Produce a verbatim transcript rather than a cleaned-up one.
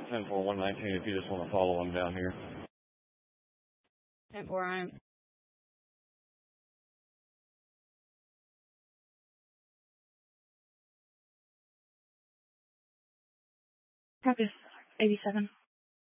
ten four one nineteen, if you just want to follow them down here. ten four, I'm. Practice eighty-seven.